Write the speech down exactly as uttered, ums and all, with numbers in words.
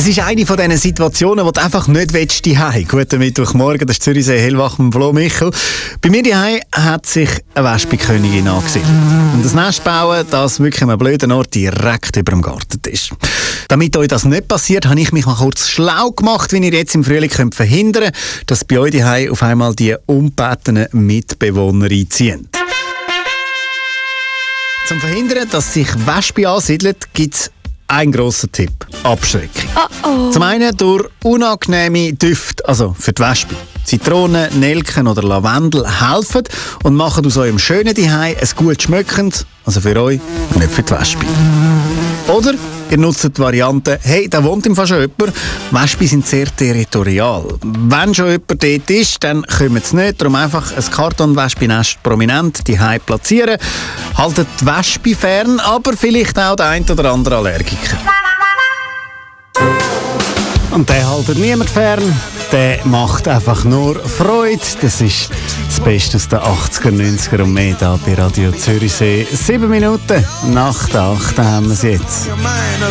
Es ist eine von diesen Situationen, wo du einfach nicht willst, die Hause. Guten Mittwochmorgen, das ist Zürichsee hellwach mit Flo Michel. Bei mir die Hause hat sich eine Wespenkönigin angesiedelt. Und das Nest bauen, das wirklich an einem blöden Ort direkt über dem Gartentisch. Damit euch das nicht passiert, habe ich mich mal kurz schlau gemacht, wie ihr jetzt im Frühling könnt verhindern könnt, dass bei euch die Hause auf einmal die ungebetenen Mitbewohner einziehen. Zum Verhindern, dass sich Wespe ansiedeln, gibt es ein grosser Tipp: Abschreckung. Oh oh. Zum einen durch unangenehme Düfte, also für die Wespe. Zitrone, Nelken oder Lavendel helfen und machen aus eurem schönen Zuhause ein gut schmeckendes, also für euch, nicht für die Wespe. Oder ihr nutzt die Variante, hey, da wohnt im Fall schon jemand. Wespen sind sehr territorial. Wenn schon jemand dort ist, dann kommen sie nicht. Darum einfach ein Kartonwespennest prominent die Hause platzieren. Haltet die Wespe fern, aber vielleicht auch der ein oder andere Allergiker. Und der haltet niemand fern. Der macht einfach nur Freude. Das ist das Beste aus den achtziger, neunziger und mehr da bei Radio Zürichsee. Sieben Minuten nach der acht haben wir es jetzt.